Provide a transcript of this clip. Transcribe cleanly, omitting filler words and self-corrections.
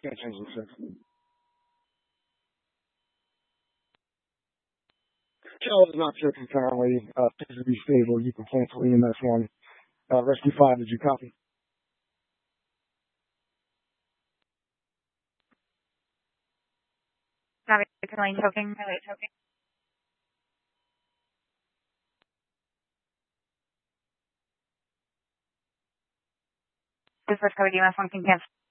Can't change the 6. Shell is not tripping currently. Appears to be stable. You can cancel EMS 1. Rescue 5, did you copy? Copy. Lane choking. This was code EMS 1 can cancel.